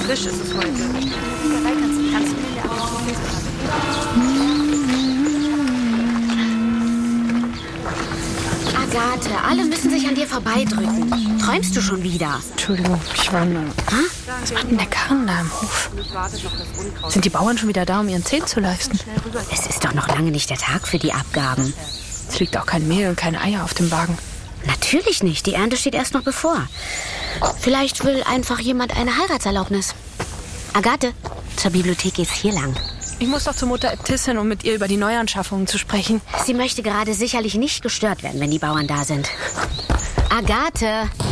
frisch ist es heute. Kannst du mir in der Apotheke lesen? Agathe, alle müssen sich an dir vorbeidrücken. Träumst du schon wieder? Entschuldigung, ich war nur... Was macht denn der Karren da im Hof? Sind die Bauern schon wieder da, um ihren Zehn zu leisten? Es ist doch noch lange nicht der Tag für die Abgaben. Es liegt auch kein Mehl und keine Eier auf dem Wagen. Natürlich nicht, die Ernte steht erst noch bevor. Vielleicht will einfach jemand eine Heiratserlaubnis. Agathe, zur Bibliothek geht's hier lang. Ich muss doch zur Mutter Äbtissin, um mit ihr über die Neuanschaffungen zu sprechen. Sie möchte gerade sicherlich nicht gestört werden, wenn die Bauern da sind. Agathe!